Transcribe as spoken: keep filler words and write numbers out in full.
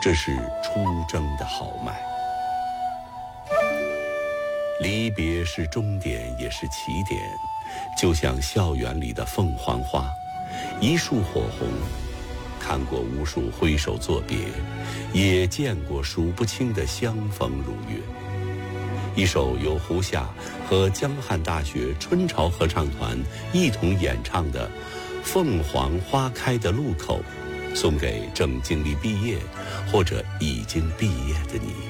这是出征的豪迈。离别是终点，也是起点，就像校园里的凤凰花，一束火红，看过无数挥手作别，也见过数不清的相逢如约。一首由胡夏和江汉大学春潮合唱团一同演唱的《凤凰花开的路口》，送给正经历毕业或者已经毕业的你。